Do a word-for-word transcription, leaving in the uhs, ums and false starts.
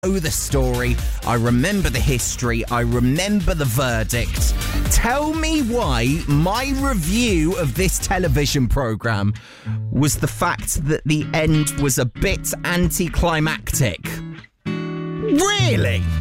know the story, I remember the history, I remember the verdict. Tell me why my review of this television programme was the fact that the end was a bit anticlimactic. Really?